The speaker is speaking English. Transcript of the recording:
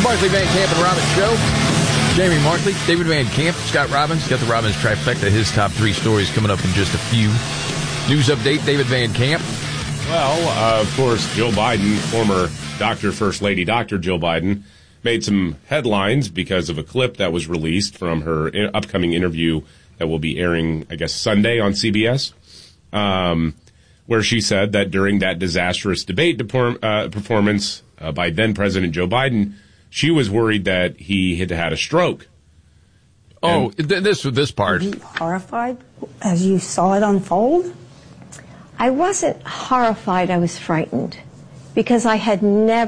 Markley, Van Camp, and Robbins Show. Jamie Markley, David Van Camp, Scott Robbins. Got the Robbins trifecta. His top 3 stories coming up in just a few. News update, David Van Camp. Well, of course, Jill Biden, former First Lady Dr. Jill Biden, made some headlines because of a clip that was released from her upcoming interview that will be airing, I guess, Sunday on CBS, where she said that during that disastrous debate performance by then-President Joe Biden, she was worried that he had had a stroke. Oh, this part. Were you horrified as you saw it unfold? I wasn't horrified. I was frightened because I had never